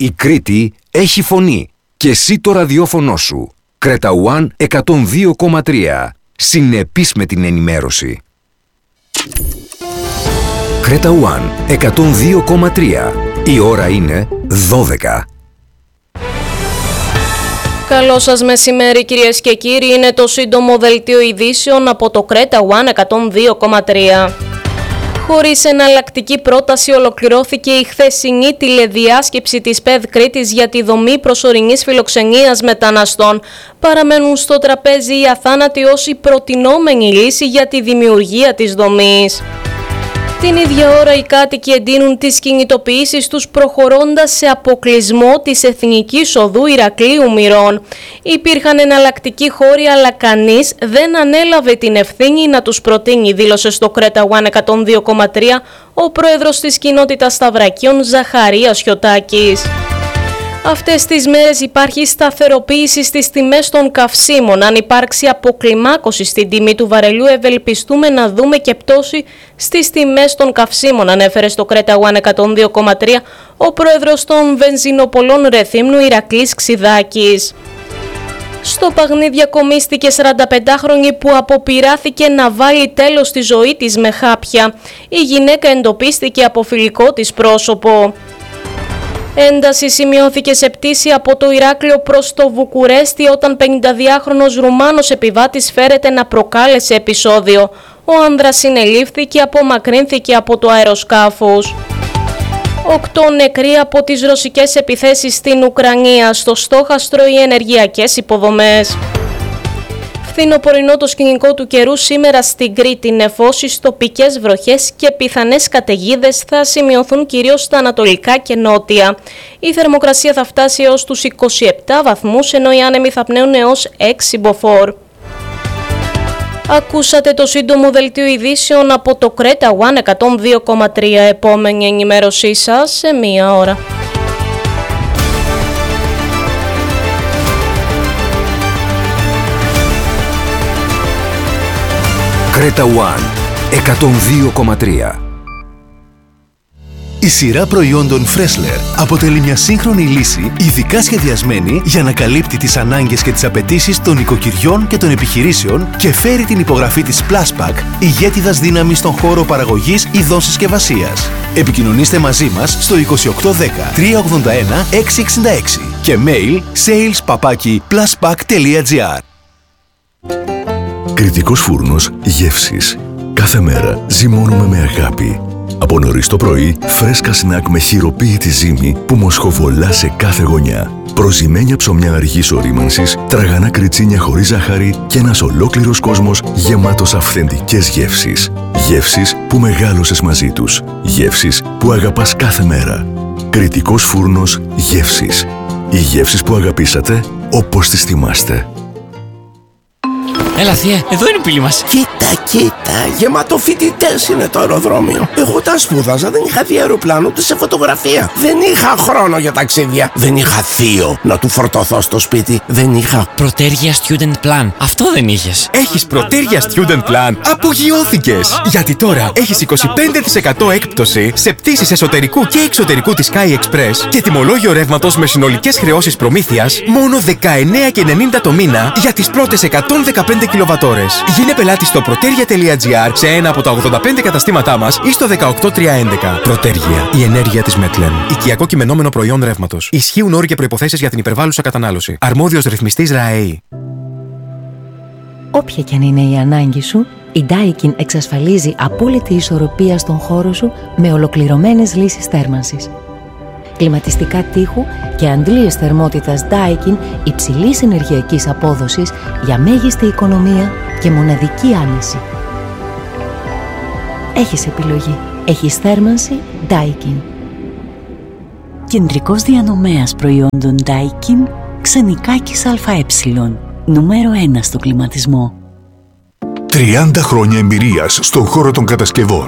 Η Κρήτη έχει φωνή και εσύ το ραδιόφωνο σου. Creta One 102,3. Συνεπής με την ενημέρωση. Creta One 102,3. Η ώρα είναι 12. Καλό σας μεσημέρι κυρίες και κύριοι, είναι το σύντομο δελτίο ειδήσεων από το Creta One 102,3. Χωρίς εναλλακτική πρόταση ολοκληρώθηκε η χθεσινή τηλεδιάσκεψη της ΠΕΔ Κρήτης για τη δομή προσωρινής φιλοξενίας μεταναστών. Παραμένουν στο τραπέζι οι αθάνατοι ως η προτινόμενη λύση για τη δημιουργία της δομής. Την ίδια ώρα οι κάτοικοι εντείνουν τις κινητοποιήσεις τους προχωρώντας σε αποκλεισμό της Εθνικής Οδού Ηρακλείου Μυρών. Υπήρχαν εναλλακτικοί χώροι αλλά κανείς δεν ανέλαβε την ευθύνη να τους προτείνει, δήλωσε στο Creta One 102,3 ο πρόεδρος της κοινότητας Σταυρακίων Ζαχαρίας Σιωτάκης. Αυτές τις μέρες υπάρχει σταθεροποίηση στις τιμές των καυσίμων. Αν υπάρξει αποκλιμάκωση στην τιμή του βαρελιού, ευελπιστούμε να δούμε και πτώση στις τιμές των καυσίμων, ανέφερε στο Creta One 102,3 ο πρόεδρος των βενζινοπολών Ρεθύμνου Ηρακλής Ξιδάκης. Στο Παγνί διακομίστηκε 45χρονη που αποπειράθηκε να βάλει τέλος στη ζωή της με χάπια. Η γυναίκα εντοπίστηκε από φιλικό της πρόσωπο. Ένταση σημειώθηκε σε πτήση από το Ηράκλειο προς το Βουκουρέστι όταν 52χρονος Ρουμάνος επιβάτης φέρεται να προκάλεσε επεισόδιο. Ο άνδρας συνελήφθη και απομακρύνθηκε από το αεροσκάφος. 8 νεκροί από τις ρωσικές επιθέσεις στην Ουκρανία, στο στόχαστρο οι ενεργειακές υποδομές. Φθινοπορεινό το σκηνικό του καιρού σήμερα στην Κρήτη, νεφώσεις, τοπικές βροχές και πιθανές καταιγίδες θα σημειωθούν κυρίως στα ανατολικά και νότια. Η θερμοκρασία θα φτάσει έως τους 27 βαθμούς, ενώ οι άνεμοι θα πνέουν έως 6 μποφόρ. Ακούσατε το σύντομο δελτίο ειδήσεων από το Creta One 102,3. Επόμενη ενημέρωσή σας σε μία ώρα. Creta One 102,3. Η σειρά προϊόντων Freshler αποτελεί μια σύγχρονη λύση ειδικά σχεδιασμένη για να καλύπτει τις ανάγκες και τις απαιτήσεις των οικοκυριών και των επιχειρήσεων και φέρει την υπογραφή της Pluspack, ηγέτιδας δύναμης στον χώρο παραγωγής ειδών συσκευασίας. Επικοινωνήστε μαζί μας στο 2810 381 666 και mail sales@pluspack.gr. Κρητικός φούρνος γεύσης. Κάθε μέρα ζυμώνουμε με αγάπη. Από νωρίς το πρωί, φρέσκα σνακ με χειροποίητη ζύμη που μοσχοβολά σε κάθε γωνιά. Προζυμένια ψωμιά αργής ορίμανσης, τραγανά κριτσίνια χωρίς ζάχαρη και ένας ολόκληρος κόσμος γεμάτος αυθεντικές γεύσεις. Γεύσεις που μεγάλωσες μαζί τους. Γεύσεις που αγαπάς κάθε μέρα. Κρητικός φούρνος γεύσης. Οι γεύσεις που αγαπήσατε όπως τις θυμάστε. Έλα θεία, εδώ είναι η πύλη μας. Κοίτα, γεμάτο φοιτητές είναι το αεροδρόμιο. Εγώ όταν σπούδαζα δεν είχα δει αεροπλάνο ούτε σε φωτογραφία. Δεν είχα χρόνο για ταξίδια. Δεν είχα θείο να του φορτωθώ στο σπίτι. Δεν είχα Πρωτέργεια Student Plan. Αυτό δεν είχες. Έχεις Πρωτέργεια Student Plan. Απογειώθηκες! Γιατί τώρα έχεις 25% έκπτωση σε πτήσεις εσωτερικού και εξωτερικού της Sky Express και τιμολόγιο ρεύματος με συνολικές χρεώσεις προμήθειας μόνο 19,90 το μήνα για τις πρώτες 115 κιλοβατόρες. Γίνε πελάτη στο protergia.gr σε ένα από τα 85 καταστήματά μας ή στο 18311. Πρωτέργεια. Η ενέργεια της Metlen. Οικιακό κειμενόμενο προϊόν ρεύματος. Ισχύουν όροι και προϋποθέσεις για την υπερβάλλουσα κατανάλωση. Αρμόδιος ρυθμιστής ΡΑΕΗ. Όποια και αν είναι η ανάγκη σου, η Daikin εξασφαλίζει απόλυτη ισορροπία στον χώρο σου με ολοκληρωμένες λύσεις θέρμανσης. Κλιματιστικά τείχου και αντλίες θερμότητας Daikin υψηλής ενεργειακής απόδοσης για μέγιστη οικονομία και μοναδική άνεση. Έχεις επιλογή. Έχεις θέρμανση Daikin. Κεντρικός διανομέας προϊόντων Daikin, Ξενικάκης ΑΕ. Νούμερο 1 στο κλιματισμό. 30 χρόνια εμπειρίας στον χώρο των κατασκευών.